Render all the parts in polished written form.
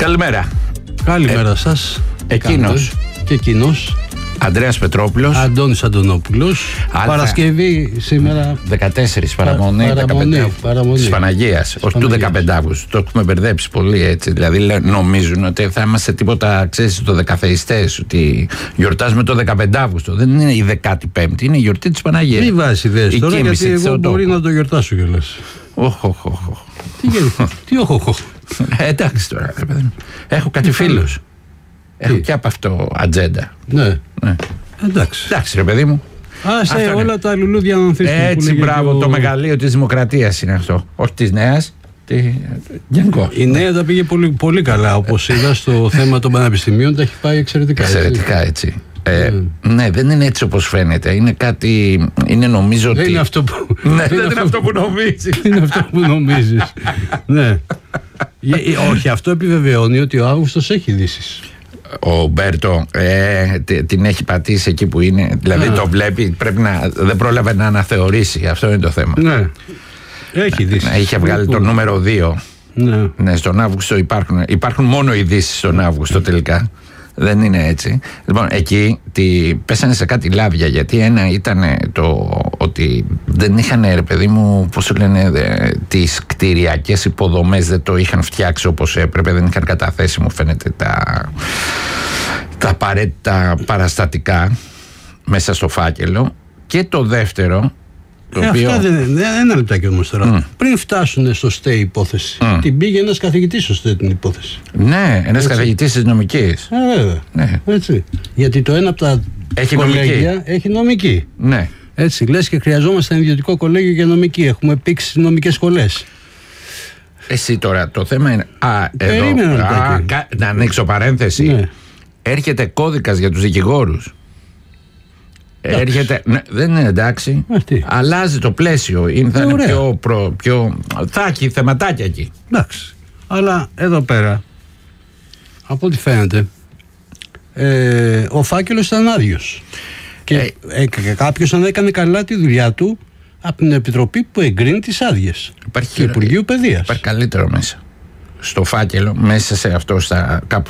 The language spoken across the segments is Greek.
Καλημέρα. Καλημέρα σας. Εκείνος. Και εκείνος. Αντρέας Πετρόπουλος. Αντώνης Αντωνόπουλος. Παρασκευή σήμερα. 14 παραμονή της Παναγίας. Όχι του 15 Αύγουστου. Το έχουμε μπερδέψει πολύ έτσι. Δηλαδή νομίζουν ότι θα είμαστε τίποτα, ξέρεις, το δεκαθεϊστές. Ότι γιορτάζουμε το 15 Αύγουστο. Δεν είναι η 15η, είναι η γιορτή της Παναγίας. Μην βάζεις ιδέες τώρα, γιατί εγώ μπορεί να το γιορτάσω κιόλας. Τι όχο. Εντάξει τώρα, ρε παιδί. Έχω κάτι φίλους. Έχω και από αυτό ατζέντα. Ναι. Εντάξει, ρε παιδί μου. Άσε όλα τα λουλούδια να ανθίσουν. Έτσι, μπράβο, το μεγαλείο της δημοκρατίας είναι αυτό. Όχι της νέας. Γενικό. Η νέα τα πήγε πολύ, πολύ καλά. Όπως είδα στο θέμα των πανεπιστημίων, τα έχει πάει εξαιρετικά. Εξαιρετικά έτσι. Ναι, δεν είναι έτσι όπως φαίνεται. Είναι κάτι. Είναι νομίζω ότι. Δεν είναι αυτό που. Ναι, δεν είναι αυτό που νομίζεις. Είναι αυτό που νομίζεις. Ναι. Όχι, αυτό επιβεβαιώνει ότι ο Αύγουστος έχει ειδήσεις. Ο Μπέρτο την έχει πατήσει εκεί που είναι. Δηλαδή το βλέπει, δεν πρόλαβε να αναθεωρήσει. Αυτό είναι το θέμα. Ναι. Έχει ειδήσεις. Είχε βγάλει το νούμερο 2. Ναι, στον Αύγουστο υπάρχουν μόνο ειδήσεις στον Αύγουστο τελικά. Δεν είναι έτσι. Λοιπόν, εκεί πέσανε σε κάτι λάβια. Γιατί ένα ήταν το ότι δεν είχαν, ρε παιδί μου, πώς το λένε, τις κτηριακές υποδομές δεν το είχαν φτιάξει όπως έπρεπε. Δεν είχαν καταθέσει, μου φαίνεται, τα απαραίτητα παραστατικά μέσα στο φάκελο. Και το δεύτερο, το οποίο... Αυτά ένα λεπτάκι όμως τώρα. Πριν φτάσουν στο ΣΤΕ υπόθεση, την πήγε ένας καθηγητής στο ΣΤΕ την υπόθεση. Ναι, ένας καθηγητής της νομικής. Βέβαια. Ναι. Έτσι. Γιατί το ένα από τα κολέγια έχει νομική. Ναι. Έτσι, λες και χρειαζόμαστε ένα ιδιωτικό κολέγιο για νομική. Έχουμε πήξει στις νομικές σχολές. Εσύ τώρα το θέμα είναι. Να ανοίξω παρένθεση. Ναι. Έρχεται κώδικας για τους δικηγόρους. Έρχεται. Ναι, δεν είναι εντάξει. Αλλάζει το πλαίσιο. Θα είναι πιο. Θα έχει θεματάκια εκεί. Εντάξει. Αλλά εδώ πέρα, από ό,τι φαίνεται, ο φάκελος ήταν άδειος. Και κάποιος αν έκανε καλά τη δουλειά του από την Επιτροπή που εγκρίνει τις άδειες του Υπουργείου Παιδείας. Υπάρχει καλύτερο μέσα. Στο φάκελο, μέσα σε αυτό, κάπου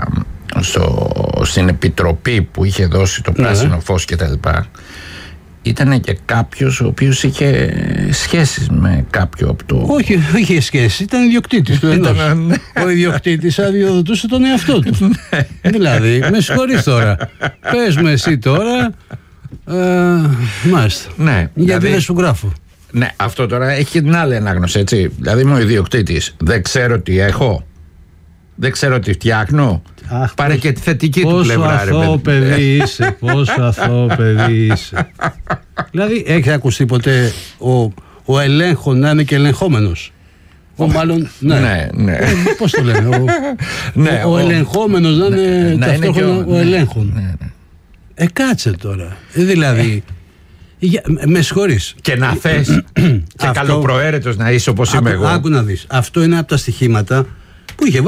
στην Επιτροπή που είχε δώσει το πράσινο φως και τα λοιπά, ήταν και κάποιος ο οποίος είχε σχέσεις με κάποιο από το... Όχι, είχε σχέσεις, ήταν ιδιοκτήτης του ενός. Ο ιδιοκτήτης αδειοδοτούσε τον εαυτό του. Δηλαδή, με συγχωρείς τώρα. Πες με εσύ τώρα. Μάλιστα. Ναι, γιατί δεν σου γράφω. Ναι, αυτό τώρα έχει και την άλλη ανάγνωση, έτσι. Δηλαδή είμαι ο ιδιοκτήτης. Δεν ξέρω τι έχω. Δεν ξέρω τι φτιάχνω. Πάρε και τη θετική του πλευρά, ρε παιδί. Πόσο αθώο παιδί είσαι. Δηλαδή, έχει ακουστεί ποτέ ο ελέγχον να είναι και ελεγχόμενος? Μάλλον, ναι. Πώς το λένε, ο ελεγχόμενος να είναι ταυτόχρονα ο ελέγχον. Κάτσε τώρα. Δηλαδή, με συγχωρείς. Και να θες και καλοπροαίρετος να είσαι όπως είμαι εγώ. Άκου να δεις. Αυτό είναι από τα στοιχήματα που είχε